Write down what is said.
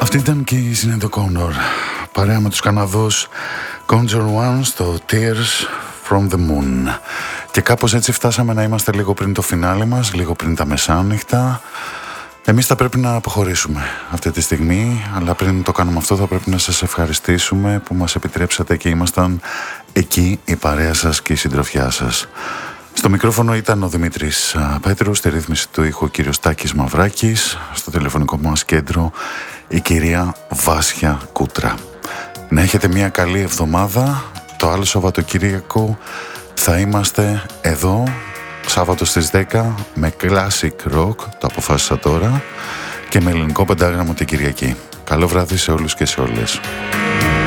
Αυτή ήταν και η Sinéad O'Connor, παρέα με τους Καναδούς Conjure One στο Tears from the Moon. Και κάπως έτσι φτάσαμε να είμαστε λίγο πριν το φινάλε μας, λίγο πριν τα μεσάνυχτα. Εμείς θα πρέπει να αποχωρήσουμε αυτή τη στιγμή, αλλά πριν το κάνουμε αυτό θα πρέπει να σας ευχαριστήσουμε που μας επιτρέψατε και ήμασταν εκεί η παρέα σας και η συντροφιά σας. Στο μικρόφωνο ήταν ο Δημήτρης Πέτρου, στη ρύθμιση του ήχου ο κύριος Τάκης Μαυράκης, στο τηλεφωνικό μας κέντρο η κυρία Βάσια Κούτρα. Να έχετε μια καλή εβδομάδα. Το άλλο Σαββατοκύριακο θα είμαστε εδώ, Σάββατο στις 10, με classic rock, το αποφάσισα τώρα, και με ελληνικό πεντάγραμμο την Κυριακή. Καλό βράδυ σε όλους και σε όλες.